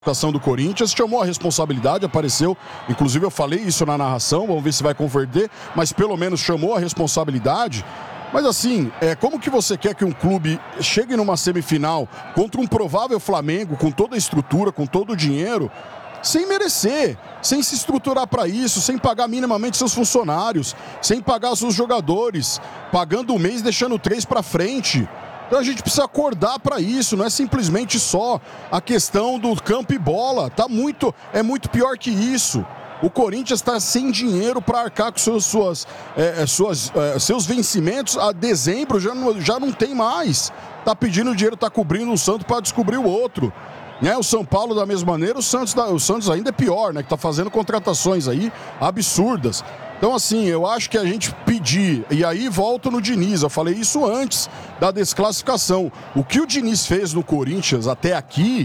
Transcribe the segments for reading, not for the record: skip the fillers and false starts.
do Corinthians, chamou a responsabilidade, apareceu, inclusive eu falei isso na narração, vamos ver se vai converter, mas pelo menos chamou a responsabilidade. Mas assim, como que você quer que um clube chegue numa semifinal contra um provável Flamengo, com toda a estrutura, com todo o dinheiro, sem merecer, sem se estruturar para isso, sem pagar minimamente seus funcionários, sem pagar seus jogadores, pagando um mês, deixando 3 para frente? Então a gente precisa acordar para isso, não é simplesmente só a questão do campo e bola. É muito pior que isso. O Corinthians está sem dinheiro para arcar com seus vencimentos. A dezembro já não tem mais. Está pedindo dinheiro, está cobrindo um santo para descobrir o outro. O São Paulo da mesma maneira, o Santos ainda é pior, né? Que está fazendo contratações aí absurdas. Então, assim, eu acho que a gente pedir, e aí volto no Diniz, eu falei isso antes da desclassificação. O que o Diniz fez no Corinthians até aqui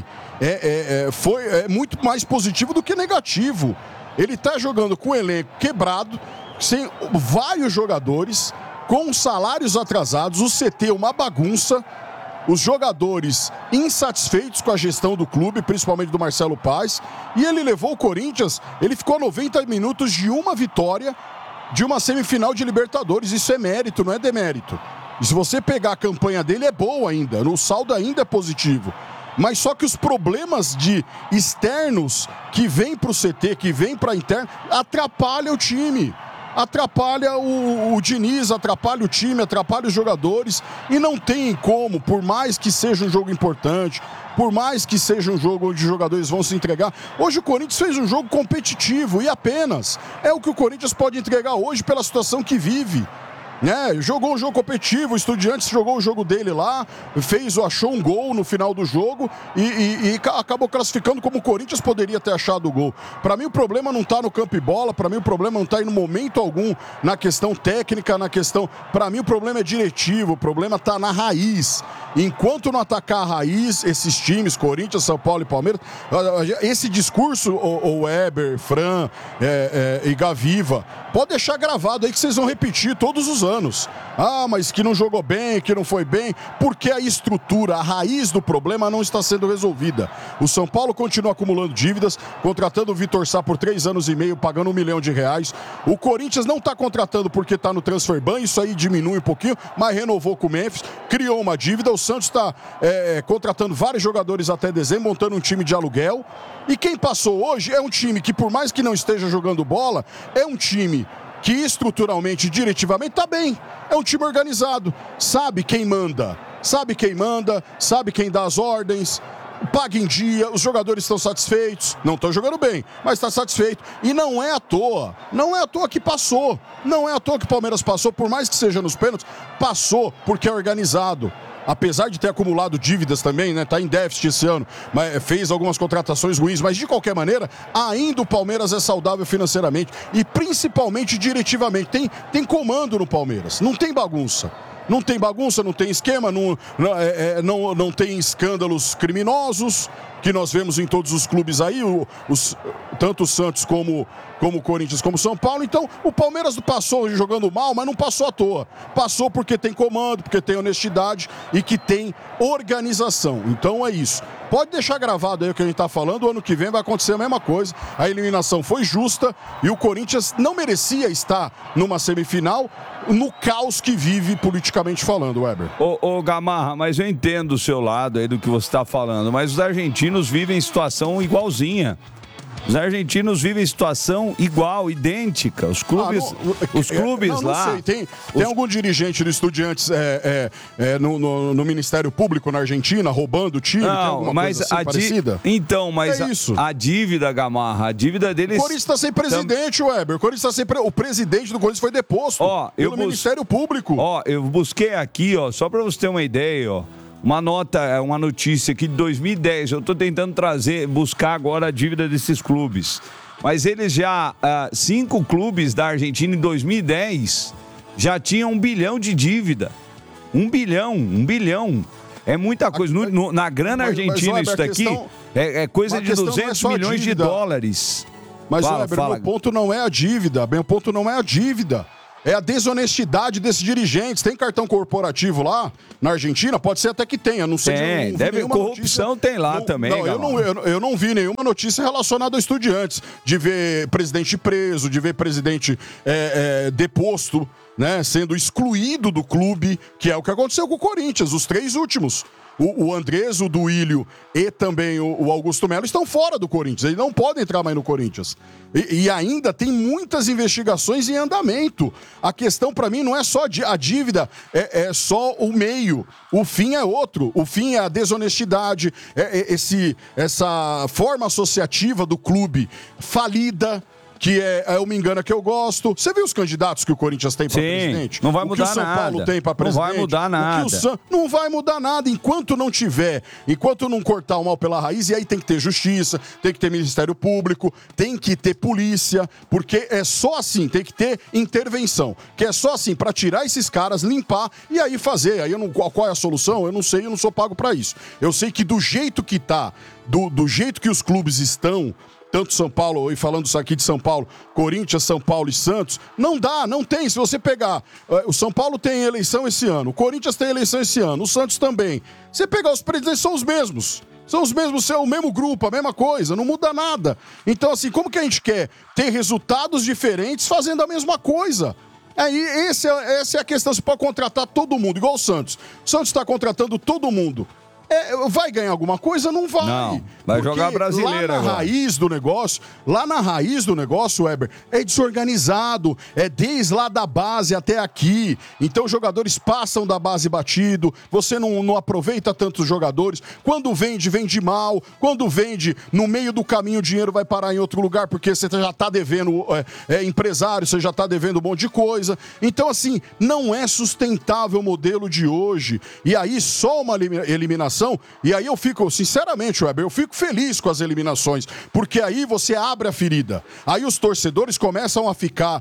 foi muito mais positivo do que negativo. Ele está jogando com o elenco quebrado, sem vários jogadores, com salários atrasados, o CT uma bagunça, os jogadores insatisfeitos com a gestão do clube, principalmente do Marcelo Paes, e ele levou o Corinthians, ele ficou 90 minutos de uma vitória de uma semifinal de Libertadores. Isso é mérito, não é demérito. E se você pegar a campanha dele, é boa ainda, o saldo ainda é positivo. Mas só que os problemas externos que vêm para o CT, que vêm para a interna, atrapalham o time. Atrapalha o Diniz, atrapalha o time, atrapalha os jogadores, e não tem como, por mais que seja um jogo importante, por mais que seja um jogo onde os jogadores vão se entregar. Hoje o Corinthians fez um jogo competitivo e apenas é o que o Corinthians pode entregar hoje pela situação que vive. Jogou um jogo competitivo, o Estudiantes jogou o jogo dele lá, achou um gol no final do jogo e acabou classificando como o Corinthians poderia ter achado o gol. Para mim o problema não está no campo e bola, para mim o problema não está em momento algum na questão técnica, para mim o problema é diretivo, o problema está na raiz. Enquanto não atacar a raiz, esses times, Corinthians, São Paulo e Palmeiras, esse discurso, o Weber, Fran e Gaviva, pode deixar gravado aí que vocês vão repetir todos os anos. Mas que não jogou bem, que não foi bem, porque a estrutura, a raiz do problema não está sendo resolvida. O São Paulo continua acumulando dívidas, contratando o Vitor Sá por 3 anos e meio, pagando R$1 milhão. O Corinthians não está contratando porque está no transfer ban, isso aí diminui um pouquinho, mas renovou com o Memphis, criou uma dívida. O Santos está contratando vários jogadores até dezembro, montando um time de aluguel. E quem passou hoje é um time que, por mais que não esteja jogando bola, é um time que estruturalmente, diretivamente, está bem. É um time organizado, sabe quem manda, sabe quem dá as ordens, paga em dia, os jogadores estão satisfeitos, não estão jogando bem, mas está satisfeito. E não é à toa que passou, não é à toa que o Palmeiras passou, por mais que seja nos pênaltis, passou porque é organizado. Apesar de ter acumulado dívidas também, tá em déficit esse ano, mas fez algumas contratações ruins, mas de qualquer maneira, ainda o Palmeiras é saudável financeiramente e principalmente diretivamente. Tem comando no Palmeiras, não tem bagunça. Não tem bagunça, não tem esquema, não tem escândalos criminosos que nós vemos em todos os clubes aí, tanto o Santos como o Corinthians, como o São Paulo. Então, o Palmeiras passou jogando mal, mas não passou à toa. Passou porque tem comando, porque tem honestidade e que tem organização. Então, é isso. Pode deixar gravado aí o que a gente está falando, o ano que vem vai acontecer a mesma coisa. A eliminação foi justa e o Corinthians não merecia estar numa semifinal no caos que vive politicamente falando, Weber. Ô Gamarra, mas eu entendo o seu lado aí do que você está falando, mas os argentinos vivem situação igualzinha. Os argentinos vivem situação igual, idêntica. Os clubes, não lá... sei. Tem algum dirigente do Estudiantes no Ministério Público na Argentina roubando o time? Não, tem alguma mas coisa assim parecida? Então, mas isso. A dívida, Gamarra, a dívida deles... O Corinthians está sem presidente, Weber. O presidente do Corinthians foi deposto pelo Ministério Público. Eu busquei aqui, só para você ter uma ideia, uma notícia aqui de 2010, eu estou tentando buscar agora a dívida desses clubes. Mas eles já, 5 clubes da Argentina em 2010, já tinham 1 bilhão de dívida. 1 bilhão. É muita coisa. Na grana argentina, isso daqui é coisa de 200 milhões de dólares. Mas, Weber, o ponto não é a dívida. O ponto não é a dívida. é a desonestidade desses dirigentes. Tem cartão corporativo lá na Argentina? Pode ser até que tenha, não sei. Deve corrupção notícia. Tem lá também. Não, eu não vi nenhuma notícia relacionada a Estudiantes, de ver presidente preso, de ver presidente deposto, né, sendo excluído do clube, que é o que aconteceu com o Corinthians, os 3 últimos. O Andrés, o Duílio e também o Augusto Melo estão fora do Corinthians. Eles não podem entrar mais no Corinthians. E ainda tem muitas investigações em andamento. A questão, para mim, não é só a dívida, é só o meio. O fim é outro. O fim é a desonestidade, essa forma associativa do clube falida, que eu me engano que eu gosto. Você viu os candidatos que o Corinthians tem para presidente? Não vai mudar nada. O que o São Paulo tem para presidente? Não vai mudar nada. Não vai mudar nada enquanto não cortar o mal pela raiz. E aí tem que ter justiça, tem que ter Ministério Público, tem que ter polícia, porque é só assim, tem que ter intervenção. Que é só assim, para tirar esses caras, limpar e aí fazer. Aí qual é a solução? Eu não sei, eu não sou pago para isso. Eu sei que do jeito que tá, do jeito que os clubes estão, tanto São Paulo, e falando isso aqui de São Paulo, Corinthians, São Paulo e Santos, não dá, não tem. Se você pegar, o São Paulo tem eleição esse ano, o Corinthians tem eleição esse ano, o Santos também. Você pegar os presidentes, são os mesmos. São os mesmos, é o mesmo grupo, a mesma coisa, não muda nada. Então, assim, como que a gente quer ter resultados diferentes fazendo a mesma coisa? Aí, essa é a questão. Você pode contratar todo mundo, igual o Santos. O Santos está contratando todo mundo. Vai ganhar alguma coisa? Não vai. Não, vai jogar brasileiro lá na agora. Lá na raiz do negócio, Weber, é desorganizado, é desde lá da base até aqui. Então os jogadores passam da base batido, você não aproveita tantos jogadores. Quando vende mal. Quando vende, no meio do caminho o dinheiro vai parar em outro lugar, porque você já tá devendo empresário, você já tá devendo um monte de coisa. Então, assim, não é sustentável o modelo de hoje. E aí, só uma eliminação. E aí eu fico, sinceramente, Weber, eu fico feliz com as eliminações, porque aí você abre a ferida. Aí os torcedores começam a ficar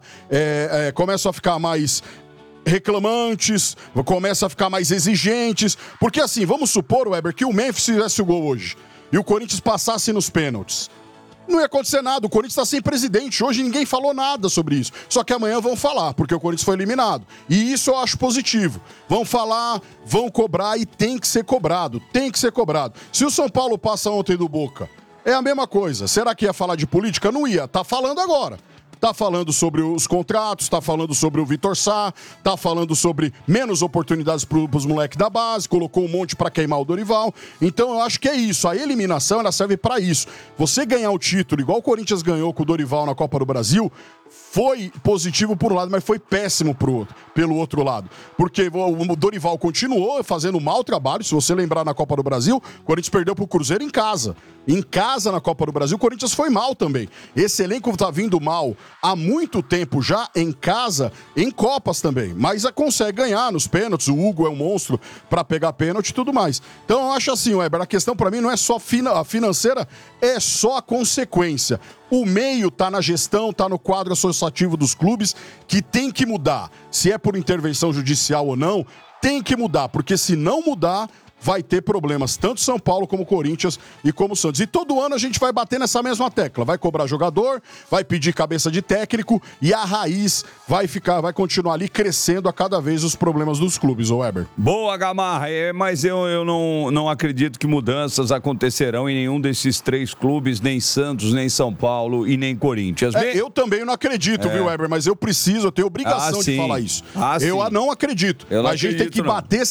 mais reclamantes, começam a ficar mais exigentes. Porque assim, vamos supor, Weber, que o Memphis fizesse o gol hoje e o Corinthians passasse nos pênaltis. Não ia acontecer nada, o Corinthians está sem presidente. Hoje ninguém falou nada sobre isso. Só que amanhã vão falar, porque o Corinthians foi eliminado. E isso eu acho positivo. Vão falar, vão cobrar e tem que ser cobrado. Tem que ser cobrado. Se o São Paulo passa ontem do Boca, é a mesma coisa. Será que ia falar de política? Não ia. Tá falando agora. Tá falando sobre os contratos, tá falando sobre o Vitor Sá, tá falando sobre menos oportunidades pros moleques da base, colocou um monte pra queimar o Dorival. Então eu acho que é isso, a eliminação ela serve pra isso. Você ganhar o título, igual o Corinthians ganhou com o Dorival na Copa do Brasil, foi positivo por um lado, mas foi péssimo pelo outro lado. Porque o Dorival continuou fazendo um mau trabalho. Se você lembrar, na Copa do Brasil, o Corinthians perdeu pro Cruzeiro em casa. Em casa, na Copa do Brasil, o Corinthians foi mal também. Esse elenco tá vindo mal há muito tempo já em casa, em Copas também. Mas consegue ganhar nos pênaltis. O Hugo é um monstro pra pegar pênalti e tudo mais. Então eu acho assim, Weber, a questão pra mim não é só a financeira, é só a consequência. O meio tá na gestão, tá no quadro associativo dos clubes, que tem que mudar. Se é por intervenção judicial ou não, tem que mudar, porque se não mudar, vai ter problemas, tanto São Paulo como Corinthians e como Santos. E todo ano a gente vai bater nessa mesma tecla, vai cobrar jogador, vai pedir cabeça de técnico e a raiz vai continuar ali crescendo a cada vez os problemas dos clubes, ô Weber. Boa, Gamarra, mas eu não acredito que mudanças acontecerão em nenhum desses 3 clubes, nem Santos, nem São Paulo e nem Corinthians. Eu também não acredito, viu, Weber, mas eu tenho obrigação de falar isso. Eu não acredito. A gente tem que bater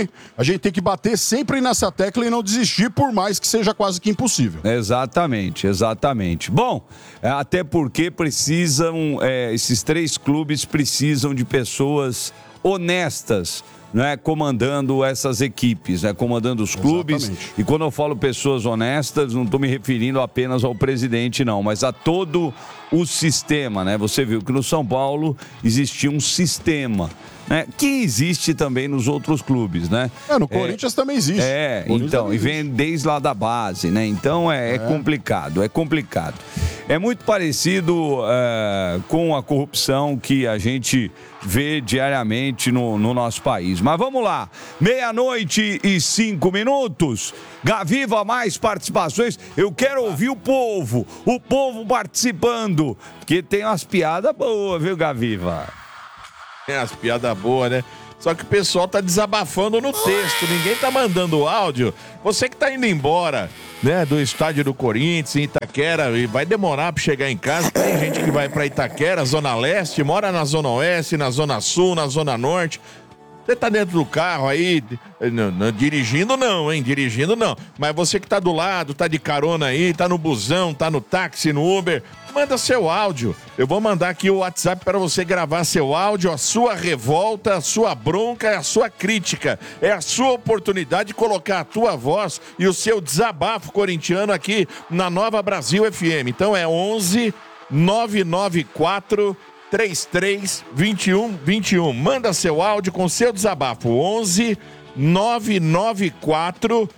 sempre nessa tecla e não desistir, por mais que seja quase que impossível. Exatamente. Bom, até porque esses 3 clubes precisam de pessoas honestas, né, comandando essas equipes, né, comandando os clubes. Exatamente. E quando eu falo pessoas honestas, não estou me referindo apenas ao presidente, não, mas a todo o sistema, né? Você viu que no São Paulo existia um sistema, né, que existe também nos outros clubes, né? No Corinthians também existe. Então, e vem desde lá da base, né? Então é complicado. É muito parecido com a corrupção que a gente vê diariamente no nosso país. Mas vamos lá, 12:05. Gaviva, mais participações. Eu quero ouvir o povo participando, porque tem umas piadas boas, viu, Gaviva? As piadas boas, né? Só que o pessoal tá desabafando no texto, ninguém tá mandando áudio. Você que tá indo embora, né, do estádio do Corinthians, em Itaquera, e vai demorar pra chegar em casa. Tem gente que vai pra Itaquera, Zona Leste, mora na Zona Oeste, na Zona Sul, na Zona Norte. Você tá dentro do carro aí, dirigindo não, hein? Dirigindo não. Mas você que tá do lado, tá de carona aí, tá no busão, tá no táxi, no Uber, manda seu áudio. Eu vou mandar aqui o WhatsApp para você gravar seu áudio, a sua revolta, a sua bronca, a sua crítica. É a sua oportunidade de colocar a tua voz e o seu desabafo corintiano aqui na Nova Brasil FM. Então é 11 994 332121. Manda seu áudio com seu desabafo. 11 994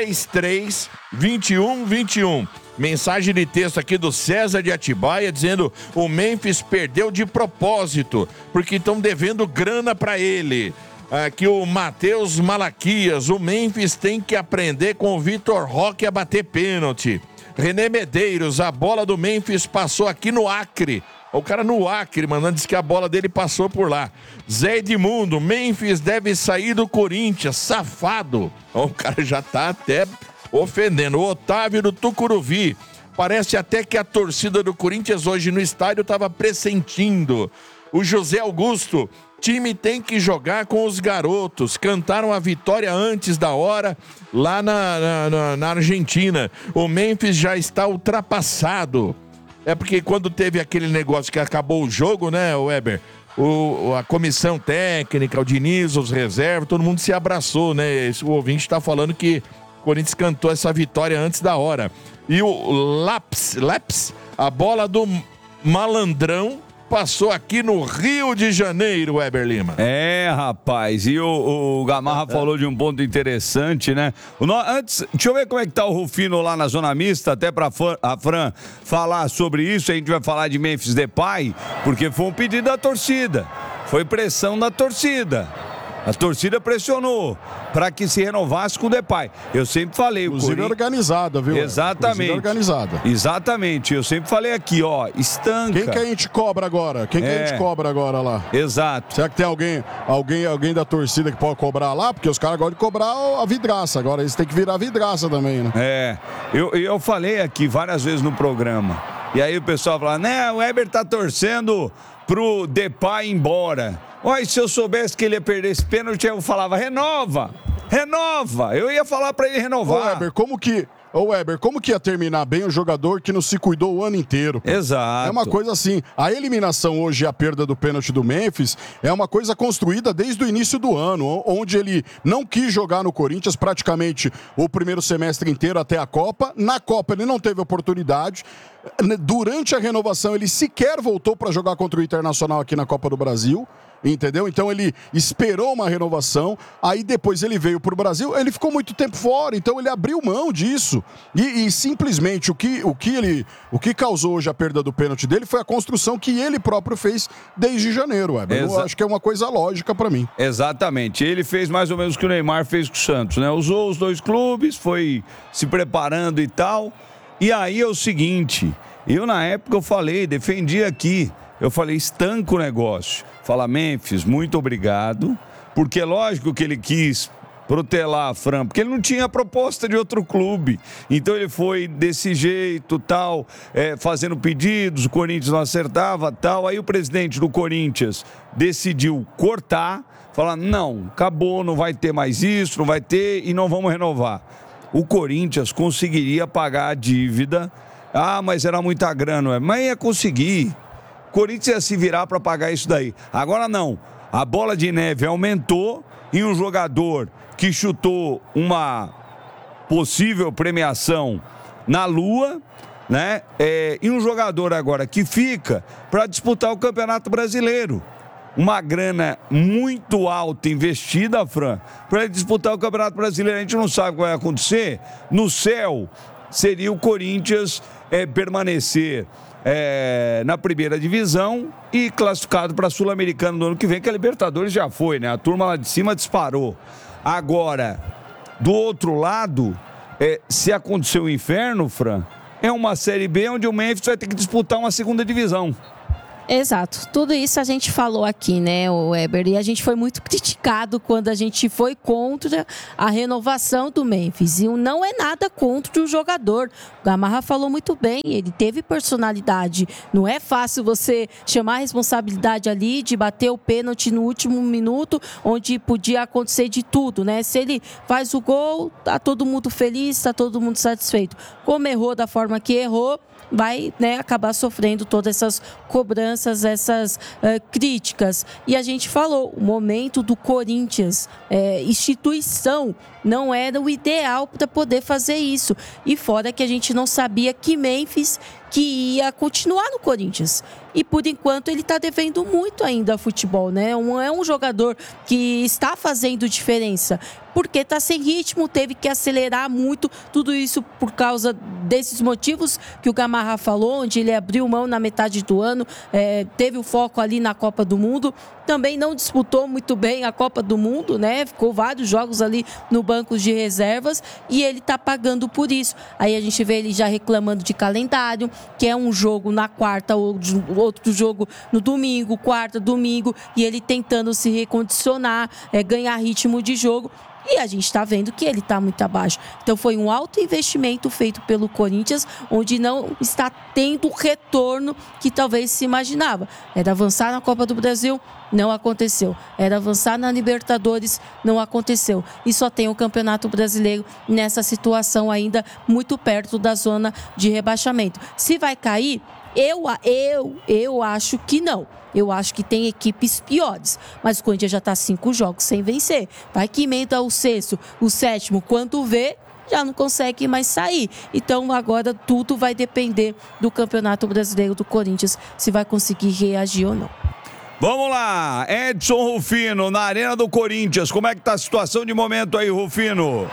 332121. Mensagem de texto aqui do César de Atibaia dizendo: o Memphis perdeu de propósito porque estão devendo grana para ele. Aqui o Matheus Malaquias: o Memphis tem que aprender com o Vitor Roque a bater pênalti. René Medeiros: a bola do Memphis passou aqui no Acre. O cara no Acre, mandando, diz que a bola dele passou por lá. Zé Edmundo: Memphis deve sair do Corinthians, safado. O cara já tá até ofendendo. O Otávio do Tucuruvi: parece até que a torcida do Corinthians hoje no estádio estava pressentindo. O José Augusto: time tem que jogar com os garotos. Cantaram a vitória antes da hora lá na Argentina. O Memphis já está ultrapassado. É porque quando teve aquele negócio que acabou o jogo, né, Weber? A comissão técnica, o Diniz, os reservas, todo mundo se abraçou, né? O ouvinte está falando que o Corinthians cantou essa vitória antes da hora. E o Laps, a bola do Malandrão passou aqui no Rio de Janeiro, Weber Lima. É, rapaz, e o Gamarra falou de um ponto interessante, né? Antes, deixa eu ver como é que tá o Rufino lá na Zona Mista, até pra a Fran falar sobre isso. A gente vai falar de Memphis Depay, porque foi um pedido da torcida, foi pressão da torcida. A torcida pressionou para que se renovasse com o Depay. Eu sempre falei... Inclusive organizada, viu? Exatamente. Organizada. Exatamente. Eu sempre falei aqui, ó, estanca. Quem que a gente cobra agora? Quem que a gente cobra agora lá? Exato. Será que tem alguém da torcida que pode cobrar lá? Porque os caras gostam de cobrar a vidraça. Agora eles têm que virar vidraça também, né? Eu falei aqui várias vezes no programa. E aí o pessoal fala, né, o Weber tá torcendo pro Depay ir embora. Olha, se eu soubesse que ele ia perder esse pênalti, eu falava, renova! Eu ia falar pra ele renovar. Ô Weber, como que ia terminar bem o jogador que não se cuidou o ano inteiro? Exato. É uma coisa assim, a eliminação hoje e a perda do pênalti do Memphis é uma coisa construída desde o início do ano, onde ele não quis jogar no Corinthians praticamente o primeiro semestre inteiro até a Copa. Na Copa ele não teve oportunidade. Durante a renovação ele sequer voltou para jogar contra o Internacional aqui na Copa do Brasil. Entendeu? Então ele esperou uma renovação, aí depois ele veio pro Brasil, ele ficou muito tempo fora, então ele abriu mão disso. E simplesmente o que causou hoje a perda do pênalti dele foi a construção que ele próprio fez desde janeiro, Weber. Eu acho que é uma coisa lógica pra mim. Exatamente. Ele fez mais ou menos o que o Neymar fez com o Santos, né? Usou os dois clubes, foi se preparando e tal. E aí é o seguinte, eu na época eu falei, defendi aqui, eu falei, estanca o negócio. Fala, Memphis, muito obrigado, porque é lógico que ele quis protelar a Fran, porque ele não tinha proposta de outro clube, então ele foi desse jeito, tal, fazendo pedidos, o Corinthians não acertava, tal, aí o presidente do Corinthians decidiu cortar, falar, não, acabou, não vai ter mais isso, não vai ter e não vamos renovar. O Corinthians conseguiria pagar a dívida, mas era muita grana, mas ia conseguir. O Corinthians ia se virar para pagar isso daí. Agora não. A bola de neve aumentou e um jogador que chutou uma possível premiação na Lua, né? E um jogador agora que fica para disputar o Campeonato Brasileiro. Uma grana muito alta investida, Fran, para disputar o Campeonato Brasileiro. A gente não sabe o que vai acontecer. No céu, seria o Corinthians permanecer na primeira divisão e classificado para a Sul-Americana no ano que vem, que a Libertadores já foi, né? A turma lá de cima disparou. Agora, do outro lado, se acontecer o inferno, Fran, é uma Série B onde o Memphis vai ter que disputar uma segunda divisão. Exato, tudo isso a gente falou aqui, né, o Weber, e a gente foi muito criticado quando a gente foi contra a renovação do Memphis, e não é nada contra o jogador. O Gamarra falou muito bem, ele teve personalidade, não é fácil você chamar a responsabilidade ali de bater o pênalti no último minuto, onde podia acontecer de tudo, né? Se ele faz o gol, tá todo mundo feliz, tá todo mundo satisfeito. Como errou da forma que errou, vai, né, acabar sofrendo todas essas cobranças, essas críticas. E a gente falou, o momento do Corinthians, instituição, não era o ideal para poder fazer isso. E fora que a gente não sabia que Memphis que ia continuar no Corinthians. E por enquanto ele está devendo muito ainda a futebol, né? É um jogador que está fazendo diferença, porque está sem ritmo, teve que acelerar muito, tudo isso por causa desses motivos que o Gamarra falou, onde ele abriu mão na metade do ano, teve o foco ali na Copa do Mundo, também não disputou muito bem a Copa do Mundo, né? Ficou vários jogos ali no banco de reservas e ele está pagando por isso. Aí a gente vê ele já reclamando de calendário, que é um jogo na quarta, outro jogo no domingo, quarta, domingo, e ele tentando se recondicionar, ganhar ritmo de jogo. E a gente está vendo que ele está muito abaixo. Então foi um alto investimento feito pelo Corinthians, onde não está tendo o retorno que talvez se imaginava. Era avançar na Copa do Brasil, não aconteceu. Era avançar na Libertadores, não aconteceu. E só tem o Campeonato Brasileiro nessa situação ainda muito perto da zona de rebaixamento. Se vai cair, eu acho que não. Eu acho que tem equipes piores. Mas o Corinthians já está 5 jogos sem vencer. Vai que emenda o sexto, o sétimo. Quando vê, já não consegue mais sair. Então agora tudo vai depender do Campeonato Brasileiro do Corinthians, se vai conseguir reagir ou não. Vamos lá, Edson Rufino, na Arena do Corinthians. Como é que tá a situação de momento aí, Rufino?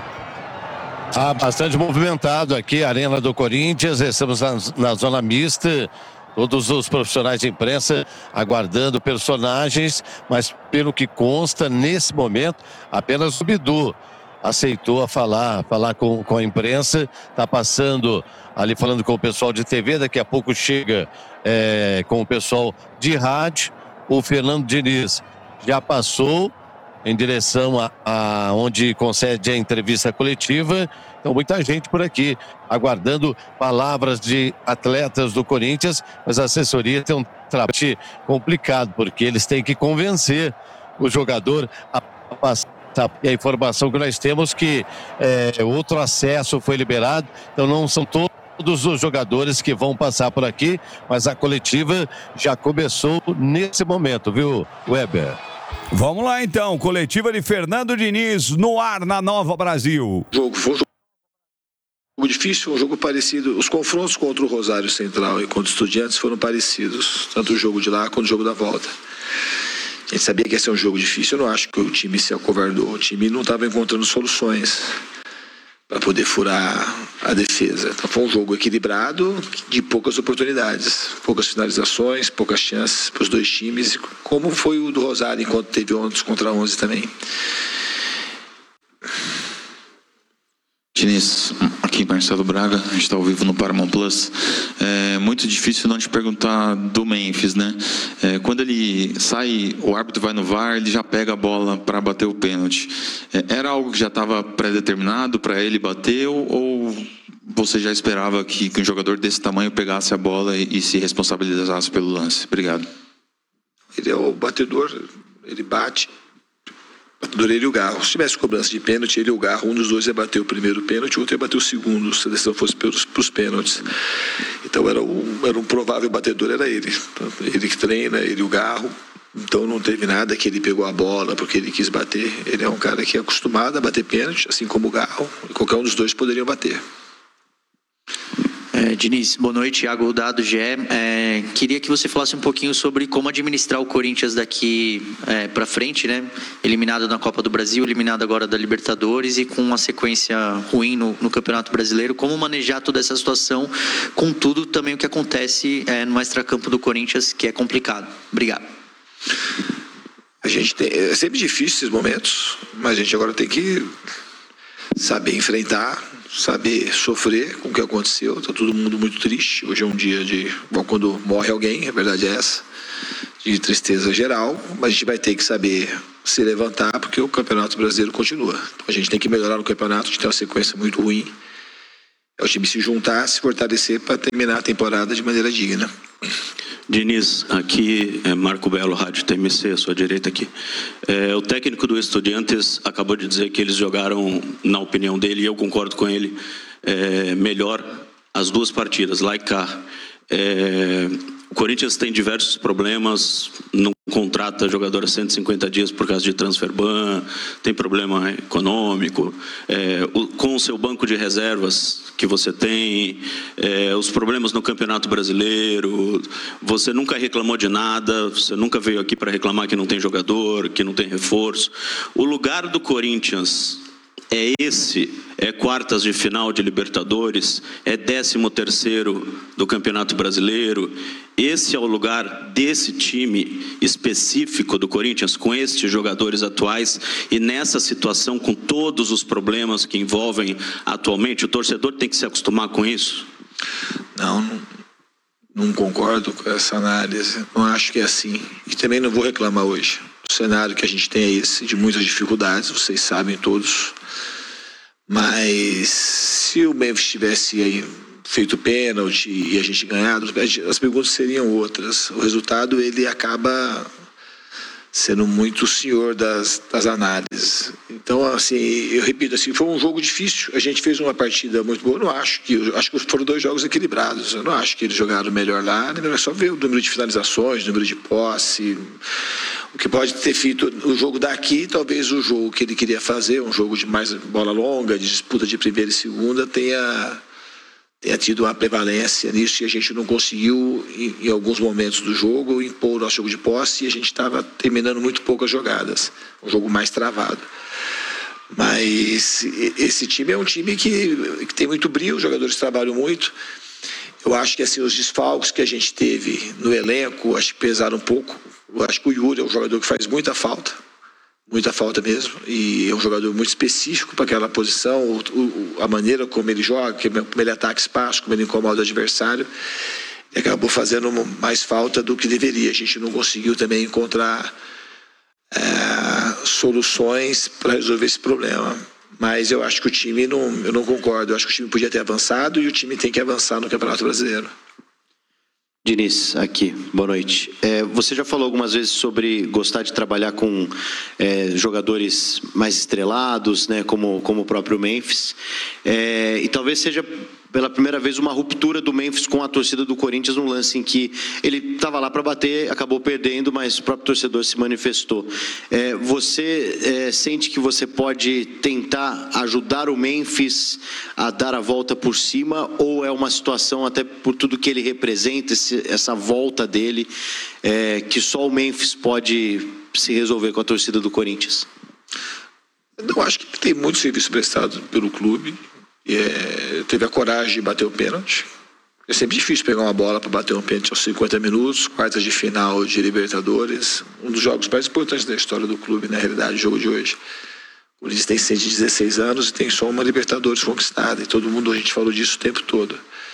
Bastante movimentado aqui, a Arena do Corinthians. Estamos na zona mista. Todos os profissionais de imprensa aguardando personagens, mas pelo que consta, nesse momento, apenas o Bidu aceitou falar com a imprensa. Está passando ali, falando com o pessoal de TV. Daqui a pouco chega com o pessoal de rádio. O Fernando Diniz já passou em direção a onde concede a entrevista coletiva. Então, muita gente por aqui aguardando palavras de atletas do Corinthians, mas a assessoria tem um trabalho complicado, porque eles têm que convencer o jogador a passar. E a informação que nós temos que outro acesso foi liberado, então não são todos os jogadores que vão passar por aqui, mas a coletiva já começou nesse momento, viu, Weber? Vamos lá então, coletiva de Fernando Diniz no ar na Nova Brasil. Foi um jogo difícil, um jogo parecido. Os confrontos contra o Rosário Central e contra os Estudiantes foram parecidos, tanto o jogo de lá quanto o jogo da volta. A gente sabia que ia ser um jogo difícil. Eu não acho que o time se acovardou. O time não estava encontrando soluções para poder furar a defesa. Então foi um jogo equilibrado, de poucas oportunidades, poucas finalizações, poucas chances para os dois times, como foi o do Rosário, enquanto teve 11 contra 11 também. Diniz, aqui Marcelo Braga, a gente está ao vivo no Paramount Plus. É muito difícil não te perguntar do Memphis, né? Quando ele sai, o árbitro vai no VAR, ele já pega a bola para bater o pênalti. Era algo que já estava pré-determinado para ele bater, ou você já esperava que um jogador desse tamanho pegasse a bola e se responsabilizasse pelo lance? Obrigado. Ele é o batedor, ele bate. Ele e o Garro. Se tivesse cobrança de pênalti, ele e o Garro, um dos dois ia bater o primeiro pênalti, o outro ia bater o segundo, se a decisão fosse para os pênaltis. Então era um provável batedor, era ele. Então, ele que treina, ele e o Garro. Então não teve nada que ele pegou a bola porque ele quis bater. Ele é um cara que é acostumado a bater pênalti, assim como o Garro. E qualquer um dos dois poderiam bater. Diniz, boa noite, Iago Dado, GE. Queria que você falasse um pouquinho sobre como administrar o Corinthians daqui para frente, né? Eliminado na Copa do Brasil, eliminado agora da Libertadores e com uma sequência ruim no Campeonato Brasileiro. Como manejar toda essa situação, com tudo também o que acontece no extracampo do Corinthians, que é complicado. Obrigado. É sempre difícil esses momentos, mas a gente agora tem que saber enfrentar, saber sofrer com o que aconteceu. Está todo mundo muito triste. Hoje é um dia bom, quando morre alguém, a verdade é essa, de tristeza geral, mas a gente vai ter que saber se levantar, porque o Campeonato Brasileiro continua. Então, a gente tem que melhorar no campeonato, a gente tem uma sequência muito ruim. É o time se juntar, se fortalecer para terminar a temporada de maneira digna. Diniz, aqui é Marco Belo, Rádio TMC, à sua direita aqui. O técnico do Estudiantes acabou de dizer que eles jogaram, na opinião dele, e eu concordo com ele, melhor as duas partidas, lá e cá. O Corinthians tem diversos problemas, não contrata jogador a 150 dias por causa de transfer ban, tem problema econômico, com o seu banco de reservas que você tem, os problemas no Campeonato Brasileiro, você nunca reclamou de nada, você nunca veio aqui para reclamar que não tem jogador, que não tem reforço. O lugar do Corinthians é quartas de final de Libertadores, é 13º do Campeonato Brasileiro. Esse é o lugar desse time específico do Corinthians, com estes jogadores atuais, e nessa situação, com todos os problemas que envolvem atualmente, o torcedor tem que se acostumar com isso? Não concordo com essa análise, não acho que é assim, e também não vou reclamar hoje. O cenário que a gente tem é esse, de muitas dificuldades, vocês sabem todos. Mas se o Memphis tivesse aí feito pênalti e a gente ganhado, as perguntas seriam outras. O resultado, ele acaba sendo muito senhor das análises. Então, assim, eu repito, assim, foi um jogo difícil. A gente fez uma partida muito boa. Eu acho que foram 2 jogos equilibrados. Eu não acho que eles jogaram melhor lá. É só ver o número de finalizações, o número de posse. O que pode ter feito o jogo daqui, talvez o jogo que ele queria fazer, um jogo de mais bola longa, de disputa de primeira e segunda, tenha tido uma prevalência nisso, e a gente não conseguiu, em alguns momentos do jogo, impor o nosso jogo de posse, e a gente estava terminando muito poucas jogadas, um jogo mais travado. Mas esse time é um time que tem muito brilho, os jogadores trabalham muito. Eu acho que assim, os desfalques que a gente teve no elenco, acho que pesaram um pouco. Eu acho que o Yuri é um jogador que faz muita falta mesmo, e é um jogador muito específico para aquela posição, a maneira como ele joga, como ele ataca espaço, como ele incomoda o adversário, e acabou fazendo mais falta do que deveria. A gente não conseguiu também encontrar soluções para resolver esse problema. Mas eu acho que o time, eu não concordo, eu acho que o time podia ter avançado, e o time tem que avançar no Campeonato Brasileiro. Diniz, aqui, boa noite. Você já falou algumas vezes sobre gostar de trabalhar com jogadores mais estrelados, né, como o próprio Memphis, e talvez seja pela primeira vez uma ruptura do Memphis com a torcida do Corinthians, num lance em que ele estava lá para bater, acabou perdendo, mas o próprio torcedor se manifestou. Você sente que você pode tentar ajudar o Memphis a dar a volta por cima, ou é uma situação, até por tudo que ele representa, essa volta dele, que só o Memphis pode se resolver com a torcida do Corinthians? Eu acho que tem muito serviço prestado pelo clube. Teve a coragem de bater o pênalti. É sempre difícil pegar uma bola para bater um pênalti aos 50 minutos, quartas de final de Libertadores, um dos jogos mais importantes da história do clube, na realidade, o jogo de hoje. O Corinthians tem 116 anos e tem só uma Libertadores conquistada, e todo mundo, a gente falou disso o tempo todo.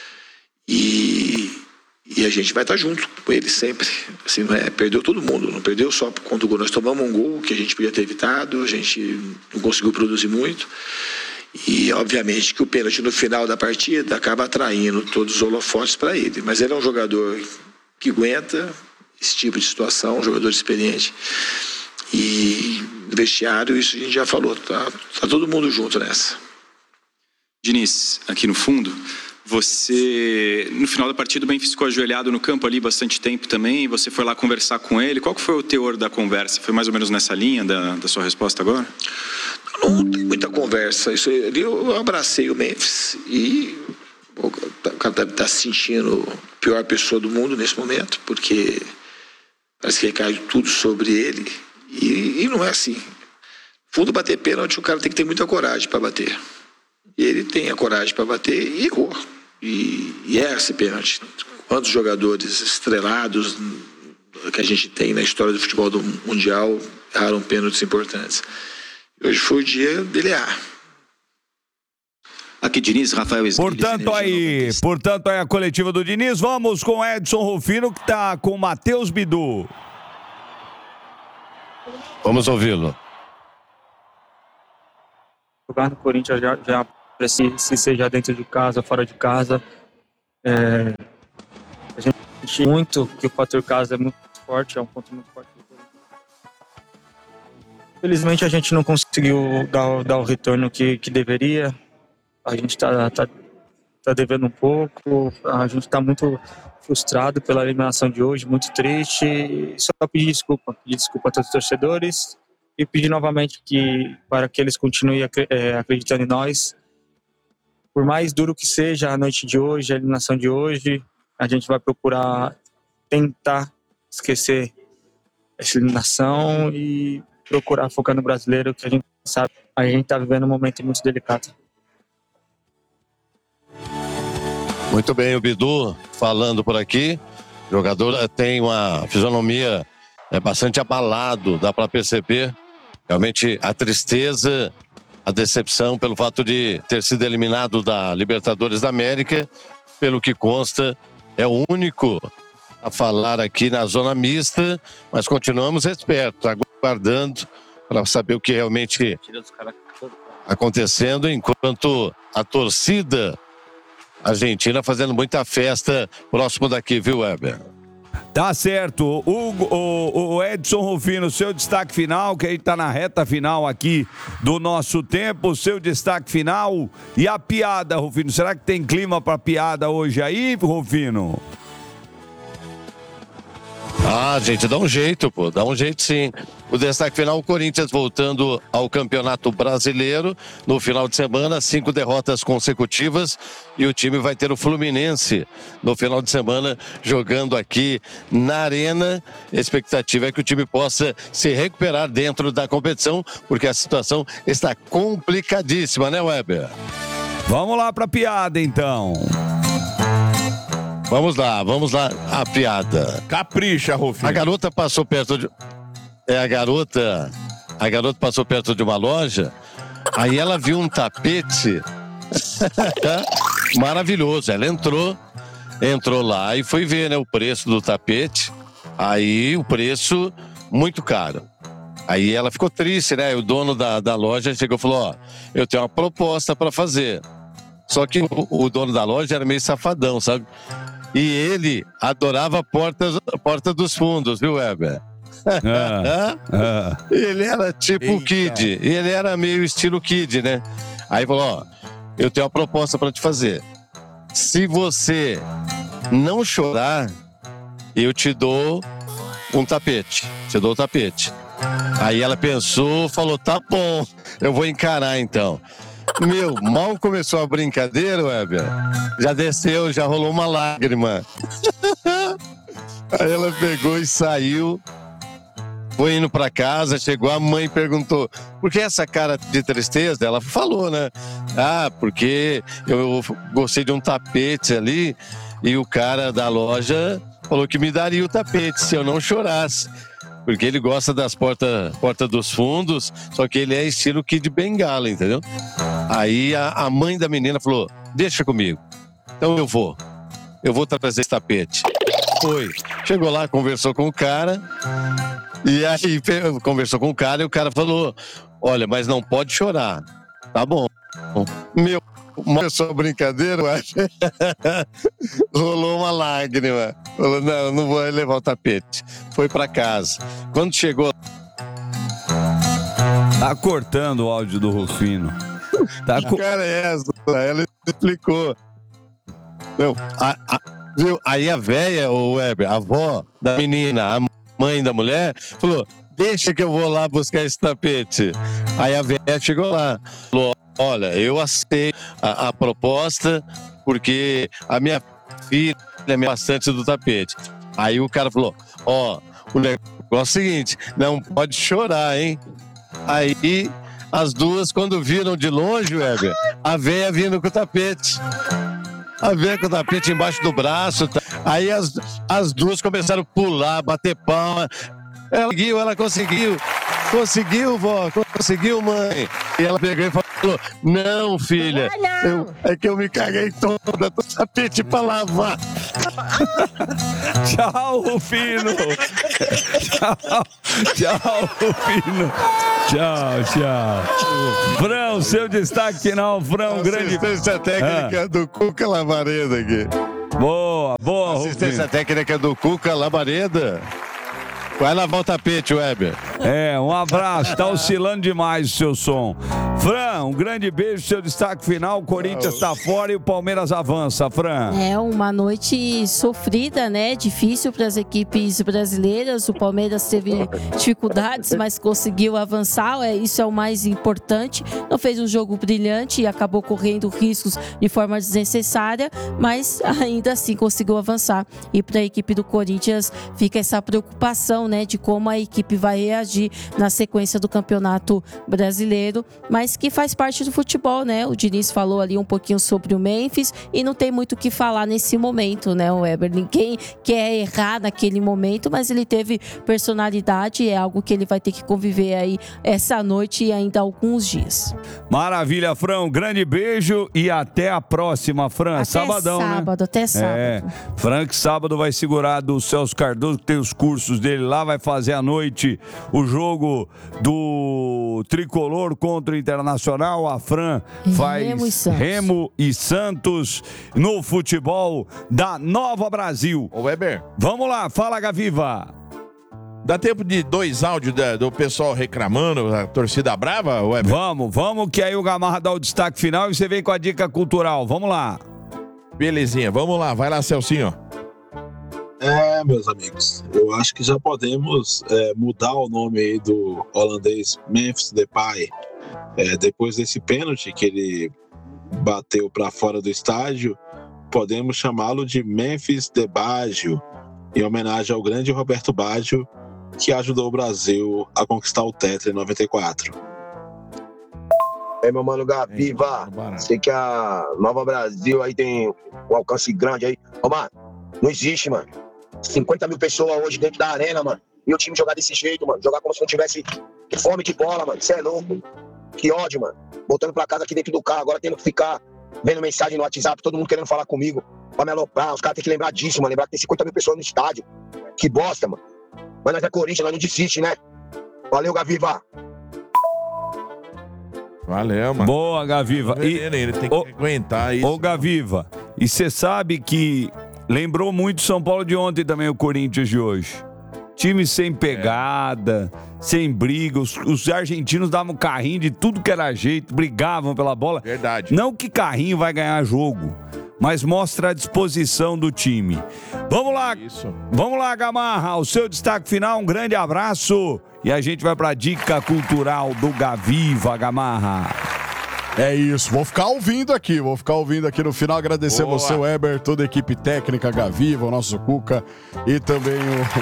E a gente vai estar junto com ele sempre. Assim, perdeu todo mundo, não perdeu só por conta do gol. Nós tomamos um gol que a gente podia ter evitado, a gente não conseguiu produzir muito. E, obviamente, que o pênalti no final da partida acaba atraindo todos os holofotes para ele. Mas ele é um jogador que aguenta esse tipo de situação, um jogador experiente. E no vestiário, isso a gente já falou, tá todo mundo junto nessa. Diniz, aqui no fundo, você, no final da partida, o Memphis ficou ajoelhado no campo ali bastante tempo também, você foi lá conversar com ele. Qual que foi o teor da conversa? Foi mais ou menos nessa linha da sua resposta agora? Não tem muita conversa. Isso ali, eu abracei o Memphis, e o cara está se sentindo a pior pessoa do mundo nesse momento, porque parece que recai tudo sobre ele, e não é assim. Fundo, bater pênalti, o cara tem que ter muita coragem para bater. E ele tem a coragem para bater e errou. E é esse pênalti. Quantos jogadores estrelados que a gente tem na história do futebol do mundial erraram pênaltis importantes? Hoje foi o dia dele errar. Aqui, Diniz, Rafael Esguilhos. Portanto aí a coletiva do Diniz. Vamos com Edson Rufino, que está com o Matheus Bidu. Vamos ouvi-lo. Jogar no Corinthians já se seja dentro de casa, fora de casa. A gente muito que o fator casa é muito forte, é um ponto muito forte. Infelizmente a gente não conseguiu dar o retorno que deveria. A gente tá devendo um pouco, a gente está muito frustrado pela eliminação de hoje, muito triste. Só pedir desculpa a todos os torcedores e pedir novamente para que eles continuem acreditando em nós. Por mais duro que seja a noite de hoje, a eliminação de hoje, a gente vai procurar tentar esquecer essa eliminação e procurar focar no brasileiro, que a gente sabe, a gente está vivendo um momento muito delicado. Muito bem, o Bidu falando por aqui. O jogador tem uma fisionomia bastante abalado, dá para perceber. Realmente a tristeza, a decepção pelo fato de ter sido eliminado da Libertadores da América. Pelo que consta, é o único a falar aqui na zona mista, mas continuamos espertos, aguardando para saber o que realmente acontecendo, enquanto a torcida argentina fazendo muita festa próximo daqui, viu, Weber? Tá certo. O Edson Rufino, seu destaque final, que a gente tá na reta final aqui do nosso tempo, seu destaque final e a piada, Rufino. Será que tem clima pra piada hoje aí, Rufino? Ah, gente, dá um jeito, pô, dá um jeito sim. O destaque final, o Corinthians voltando ao Campeonato Brasileiro no final de semana, 5 derrotas consecutivas, e o time vai ter o Fluminense no final de semana jogando aqui na Arena. A expectativa é que o time possa se recuperar dentro da competição, porque a situação está complicadíssima, né, Weber? Vamos lá pra piada, então. Vamos lá, a piada. Capricha, Rufino. A garota passou perto de... A garota passou perto de uma loja, aí ela viu um tapete maravilhoso. Ela entrou lá e foi ver, né, o preço do tapete. Aí o preço muito caro. Aí ela ficou triste, né? O dono da loja chegou e falou: ó, eu tenho uma proposta para fazer. Só que o dono da loja era meio safadão, sabe? E ele adorava a porta dos fundos, viu, Weber? Ele era tipo Kid. Ele era meio estilo Kid, né? Aí falou: ó, eu tenho uma proposta pra te fazer. Se você não chorar, eu te dou um tapete. Te dou o tapete. Aí ela pensou, falou: tá bom, eu vou encarar então. Meu, mal começou a brincadeira, Weber, já desceu, já rolou uma lágrima. Aí ela pegou e saiu, foi indo pra casa, chegou, a mãe perguntou: por que essa cara de tristeza? Ela falou, né? Ah, porque eu gostei de um tapete ali e o cara da loja falou que me daria o tapete se eu não chorasse. Porque ele gosta das porta dos fundos, só que ele é estilo Kid Bengala, entendeu? Aí a mãe da menina falou: deixa comigo. Então eu vou trazer esse tapete. Foi. Chegou lá, conversou com o cara. E aí conversou com o cara e o cara falou: olha, mas não pode chorar. Tá bom. Meu, começou a brincadeira, rolou uma lágrima. Falou: não vou levar o tapete. Foi pra casa. Quando chegou... Tá cortando o áudio do Rufino. Cara, ela explicou. Meu, viu? Aí a véia, o Weber, a avó da menina, a mãe da mulher, falou: deixa que eu vou lá buscar esse tapete. Aí a véia chegou lá, falou: olha, eu aceito a proposta, porque a minha filha é bastante do tapete. Aí o cara falou: ó, o negócio é o seguinte, não pode chorar, hein? Aí as duas, quando viram de longe, Weber, a véia vindo com o tapete. A véia com o tapete embaixo do braço. Aí as duas começaram a pular, bater palma. Ela conseguiu. Conseguiu, vó, conseguiu, mãe. E ela pegou e falou falou, não, filha, é que eu me caguei toda, tô tapete pra lavar. Tchau, Rufino. Tchau, Rufino. Tchau. Frão, seu destaque final, Frão, grande... Assistência técnica do Cuca Labareda aqui. Boa, Assistência Rufino. técnica do Cuca Labareda. Vai lavar o tapete, Weber. Um abraço. Tá oscilando demais o seu som. Fran, um grande beijo, seu destaque final. O Corinthians tá fora e o Palmeiras avança, Fran. É uma noite sofrida, né? Difícil para as equipes brasileiras. O Palmeiras teve dificuldades, mas conseguiu avançar. Isso é o mais importante. Não fez um jogo brilhante e acabou correndo riscos de forma desnecessária, mas ainda assim conseguiu avançar. E para a equipe do Corinthians fica essa preocupação, né, de como a equipe vai reagir na sequência do Campeonato Brasileiro, mas que faz parte do futebol, né? O Diniz falou ali um pouquinho sobre o Memphis e não tem muito o que falar nesse momento, né, o Weber? Ninguém quer errar naquele momento, mas ele teve personalidade, é algo que ele vai ter que conviver aí essa noite e ainda alguns dias. Maravilha, Fran, um grande beijo e até a próxima, Fran. Sabadão, sábado, né? Até sábado. Frank sábado vai segurar do Celso Cardoso, que tem os cursos dele lá, vai fazer à noite o jogo do Tricolor contra o Internacional. A Fran faz Remo e Santos no futebol da Nova Brasil. Ô, Weber. Vamos lá, fala, Gaviva. Dá tempo de 2 áudios do pessoal reclamando, a torcida brava, Weber? Vamos, que aí o Gamarra dá o destaque final e você vem com a dica cultural. Vamos lá. Belezinha, vamos lá, vai lá, Celcinho. Meus amigos, eu acho que já podemos mudar o nome aí do holandês Memphis Depay. Depois desse pênalti que ele bateu para fora do estádio, podemos chamá-lo de Memphis de Baggio, em homenagem ao grande Roberto Baggio, que ajudou o Brasil a conquistar o Tetra em 94. Meu mano Gaviva, sei que a Nova Brasil aí tem um alcance grande aí. Ô, mano, não existe, mano. 50 mil pessoas hoje dentro da arena, mano. E o time jogar desse jeito, mano. Jogar como se não tivesse fome de bola, mano. Isso é louco. Que ódio, mano. Voltando pra casa aqui dentro do carro, agora tendo que ficar vendo mensagem no WhatsApp, todo mundo querendo falar comigo pra me aloprar. Os caras têm que lembrar disso, mano. Lembrar que tem 50 mil pessoas no estádio. Que bosta, mano. Mas nós é Corinthians, nós não desiste, né? Valeu, Gaviva. Valeu, mano. Boa, Gaviva. Ele tem que aguentar isso. Ô, Gaviva, e você sabe que lembrou muito São Paulo de ontem também, o Corinthians de hoje. Time sem pegada, sem briga. Os argentinos davam carrinho de tudo que era jeito, brigavam pela bola. Verdade. Não que carrinho vai ganhar jogo, mas mostra a disposição do time. Vamos lá, Vamos lá, Gamarra. O seu destaque final, um grande abraço. E a gente vai pra dica cultural do Gaviva, Gamarra. É isso, vou ficar ouvindo aqui no final, agradecer você, Weber, toda a equipe técnica, Gaviva, o nosso Cuca e também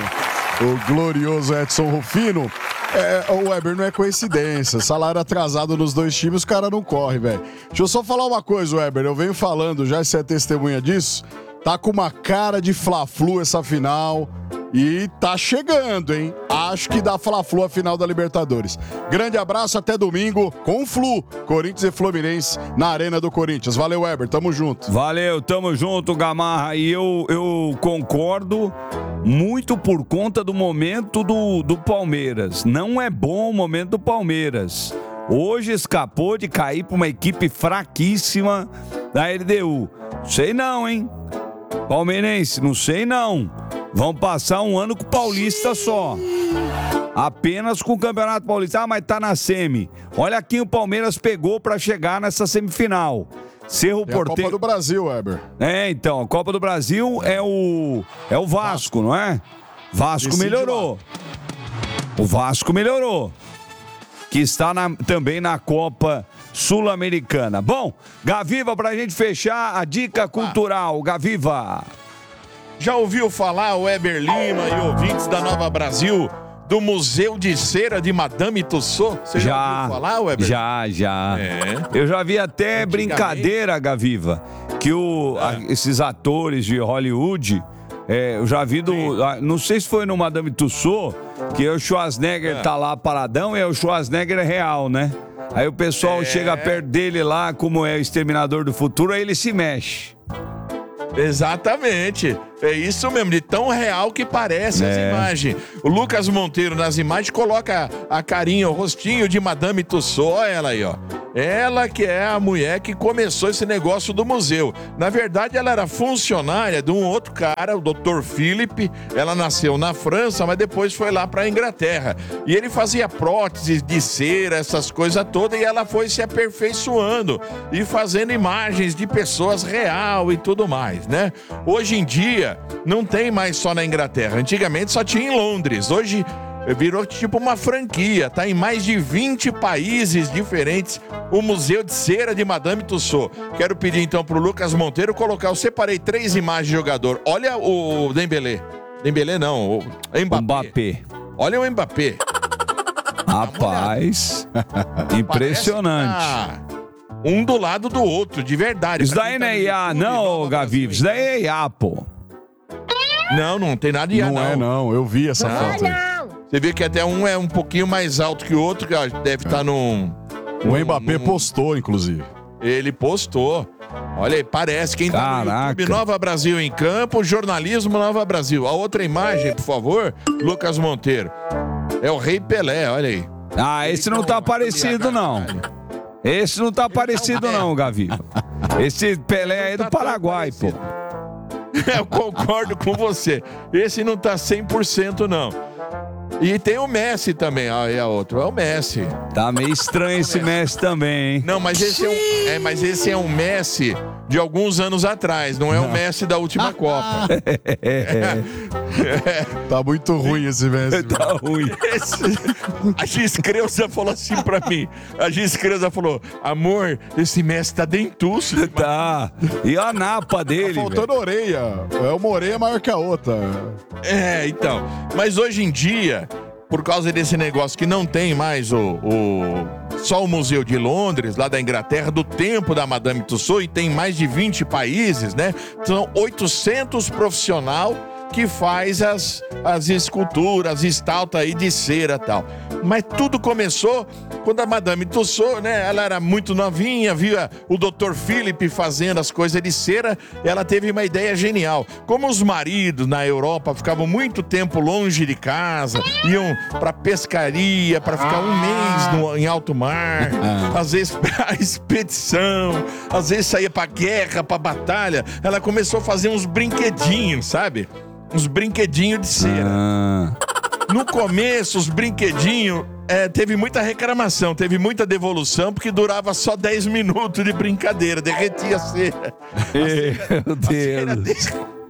o glorioso Edson Rufino. O Weber, não é coincidência, salário atrasado nos dois times, os caras não correm, velho. Deixa eu só falar uma coisa, Weber, eu venho falando, já você é testemunha disso, tá com uma cara de Fla-Flu essa final e tá chegando, hein? Acho que dá Fla-Flu a final da Libertadores. Grande abraço, até domingo com o Flu, Corinthians e Fluminense na Arena do Corinthians. Valeu, Weber, tamo junto. Valeu, tamo junto, Gamarra. E eu concordo muito por conta do momento do Palmeiras. Não é bom o momento do Palmeiras. Hoje escapou de cair pra uma equipe fraquíssima da LDU. Sei não, hein? Palmeirense, não sei não. Vão passar um ano com o Paulista só. Apenas com o Campeonato Paulista. Mas tá na semi. Olha quem o Palmeiras pegou pra chegar nessa semifinal. Cerro Porteño. A Copa do Brasil, Weber. Então, a Copa do Brasil é o Vasco, não é? Vasco melhorou. O Vasco melhorou. Que está também na Copa Sul-Americana. Bom, Gaviva, pra gente fechar a dica cultural. Gaviva. Já ouviu falar, Weber Lima e ouvintes da Nova Brasil, do Museu de Cera de Madame Tussauds? Você já ouviu falar, Weber? Já. Eu já vi até brincadeira, Gaviva, que esses atores de Hollywood, eu já vi não sei se foi no Madame Tussauds, que o Schwarzenegger tá lá paradão e o Schwarzenegger é real, né? Aí o pessoal chega perto dele lá, como é o Exterminador do Futuro, aí ele se mexe. Exatamente. É isso mesmo, de tão real que parece as imagens. O Lucas Monteiro nas imagens coloca a carinha, o rostinho de Madame Tussauds. Olha ela aí, ó. Ela que é a mulher que começou esse negócio do museu. Na verdade, ela era funcionária de um outro cara, o Dr. Philip. Ela nasceu na França, mas depois foi lá pra Inglaterra. E ele fazia próteses de cera, essas coisas todas, e ela foi se aperfeiçoando e fazendo imagens de pessoas real e tudo mais, né? Hoje em dia, não tem mais só na Inglaterra. Antigamente só tinha em Londres. Hoje virou tipo uma franquia. Tá em mais de 20 países diferentes o Museu de Cera de Madame Tussauds. Quero pedir então pro Lucas Monteiro colocar. Eu separei 3 imagens de jogador. Olha o Dembélé. Dembélé não, o Mbappé. Olha o Mbappé. Rapaz, impressionante. Um do lado do outro, de verdade. Isso daí não é IA, não, Gavi. Isso daí é IA, pô. Não tem nada de IA, não. Não é, não. Eu vi essa foto aí. Você vê que até um é um pouquinho mais alto que o outro, que deve estar num... O Mbappé postou, inclusive. Ele postou. Olha aí, parece. Quem tá no YouTube, Nova Brasil em Campo, jornalismo Nova Brasil. A outra imagem, por favor, Lucas Monteiro. É o Rei Pelé, olha aí. Ah, esse não tá parecido, não. Esse não tá parecido, não, Gavi. Esse Pelé aí é do Paraguai, pô. Eu concordo com você. Esse não tá 100%, não. E tem o Messi também. Aí a outra é o Messi. Tá meio estranho esse Messi também, hein? Não, mas esse é um Messi de alguns anos atrás. Não é o Messi da última Copa. Tá muito ruim esse Messi. Tá ruim. A Giz Creuza falou assim pra mim. A Giz Creuza falou: amor, esse Messi tá dentuço. Tá. E a napa dele, tá faltando orelha. É uma orelha maior que a outra. Então. Mas hoje em dia, por causa desse negócio que não tem mais só o Museu de Londres, lá da Inglaterra, do tempo da Madame Tussauds, e tem mais de 20 países, né? São 800 profissionais que faz as esculturas, as estátuas aí de cera e tal. Mas tudo começou quando a Madame Tussauds, né? Ela era muito novinha, via o Dr. Philip fazendo as coisas de cera, ela teve uma ideia genial. Como os maridos na Europa ficavam muito tempo longe de casa, iam pra pescaria, pra ficar um mês em alto mar, às vezes pra expedição, às vezes saía pra guerra, pra batalha, ela começou a fazer uns brinquedinhos, sabe? Uns brinquedinhos de cera. No começo, os brinquedinhos teve muita reclamação, teve muita devolução, porque durava só 10 minutos de brincadeira, derretia a cera. Meu Deus.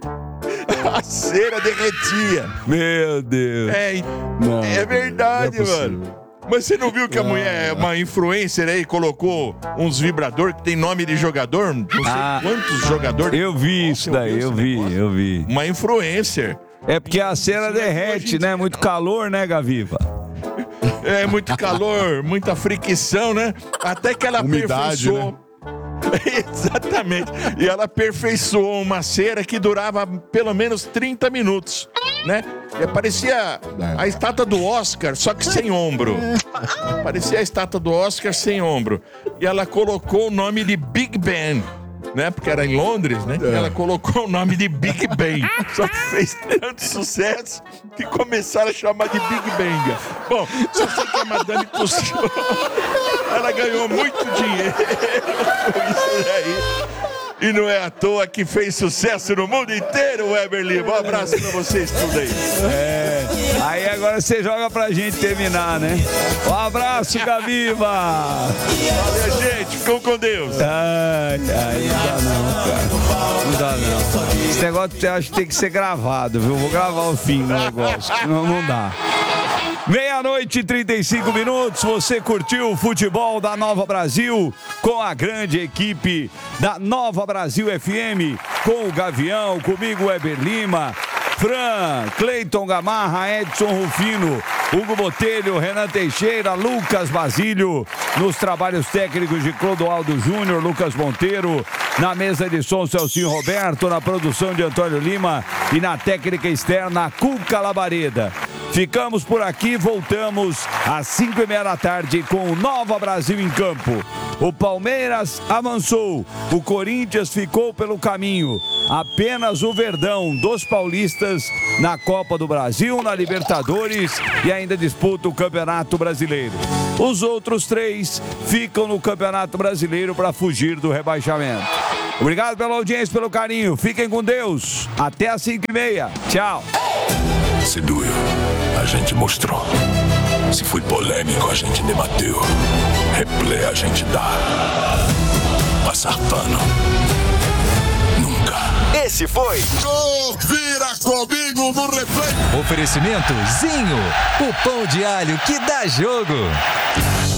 A cera derretia. Meu Deus. É verdade, mano. Mas você não viu que a mulher, uma influencer aí, colocou uns vibradores que tem nome de jogador? Não sei quantos jogadores. Eu vi isso daí, eu vi. Uma influencer. É porque a cera derrete, né? Muito calor, né, Gaviva? É, muito calor, muita fricção, né? Até que ela aperfeiçoou. Né? Exatamente. E ela aperfeiçoou uma cera que durava pelo menos 30 minutos, né? E parecia a estátua do Oscar, só que sem ombro. Parecia a estátua do Oscar sem ombro. E ela colocou o nome de Big Ben, né? Porque era em Londres, né? E ela colocou o nome de Big Ben. Só que fez tanto sucesso que começaram a chamar de Big Bang. Bom, só sei que a Madame Tussauds, ela ganhou muito dinheiro com isso daí. E não é à toa que fez sucesso no mundo inteiro, Weber Lima. Um abraço pra vocês tudo aí. Aí agora você joga pra gente terminar, né? Um abraço, Gaviva! Valeu, gente. Ficam com Deus. Ai, não dá não, cara. Não dá não. Esse negócio eu acho que tem que ser gravado, viu? Vou gravar o fim do negócio. Não dá. 12:35. Você curtiu o futebol da Nova Brasil com a grande equipe da Nova Brasil FM, com o Gavião, comigo, Weber Lima, Fran, Cleiton Gamarra, Edson Rufino, Hugo Botelho, Renan Teixeira, Lucas Basílio, nos trabalhos técnicos de Clodoaldo Júnior, Lucas Monteiro, na mesa de som Celcinho Roberto, na produção de Antônio Lima e na técnica externa Cuca Labareda. Ficamos por aqui, voltamos às 5:30 da tarde com o Nova Brasil em campo. O Palmeiras avançou, o Corinthians ficou pelo caminho. Apenas o Verdão dos paulistas na Copa do Brasil, na Libertadores e ainda disputa o Campeonato Brasileiro. Os outros 3 ficam no Campeonato Brasileiro para fugir do rebaixamento. Obrigado pela audiência, pelo carinho. Fiquem com Deus. Até às 5:30. Tchau. Se doeu, a gente mostrou. Se foi polêmico, a gente debateu. Replay a gente dá. Passar pano. Nunca. Esse foi Vira comigo no replay. Oferecimento Zinho, o pão de alho que dá jogo.